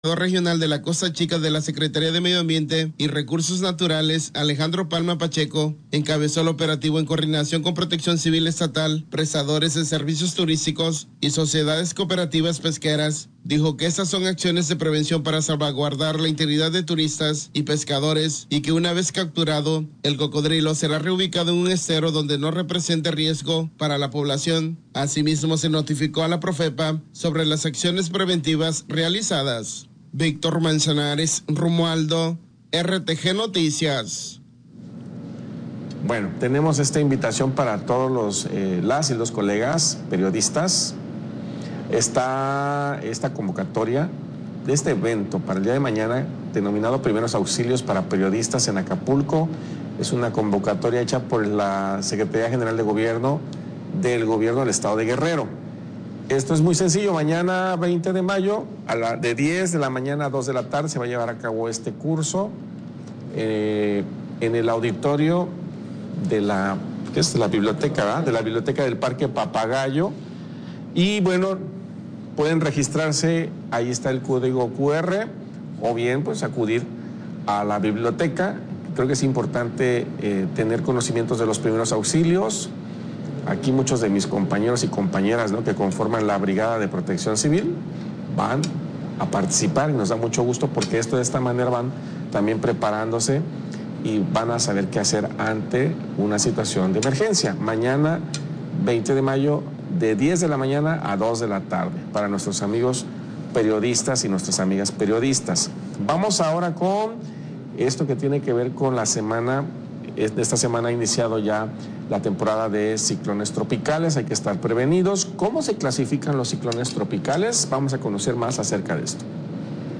Regional de la Costa Chica de la Secretaría de Medio Ambiente y Recursos Naturales, Alejandro Palma Pacheco, encabezó el operativo en coordinación con Protección Civil Estatal, prestadores de servicios turísticos y sociedades cooperativas pesqueras. Dijo que estas son acciones de prevención para salvaguardar la integridad de turistas y pescadores y que una vez capturado, el cocodrilo será reubicado en un estero donde no represente riesgo para la población. Asimismo, se notificó a la Profepa sobre las acciones preventivas realizadas. Víctor Manzanares, Romualdo, RTG Noticias. Bueno, tenemos esta invitación para todos las y los colegas periodistas. Está esta convocatoria de este evento para el día de mañana, denominado Primeros Auxilios para Periodistas en Acapulco. Es una convocatoria hecha por la Secretaría General de Gobierno del Gobierno del Estado de Guerrero. Esto es muy sencillo, mañana 20 de mayo, de 10 de la mañana a 2 de la tarde se va a llevar a cabo este curso en el auditorio de la biblioteca, ¿verdad? De la biblioteca del Parque Papagayo. Y bueno, pueden registrarse, ahí está el código QR, o bien pues acudir a la biblioteca. Creo que es importante tener conocimientos de los primeros auxilios. Aquí muchos de mis compañeros y compañeras, ¿no?, que conforman la Brigada de Protección Civil van a participar y nos da mucho gusto porque de esta manera van también preparándose y van a saber qué hacer ante una situación de emergencia. Mañana, 20 de mayo, de 10 de la mañana a 2 de la tarde, para nuestros amigos periodistas y nuestras amigas periodistas. Vamos ahora con esto que tiene que ver con la semana. Esta semana ha iniciado ya la temporada de ciclones tropicales, hay que estar prevenidos. ¿Cómo se clasifican los ciclones tropicales? Vamos a conocer más acerca de esto.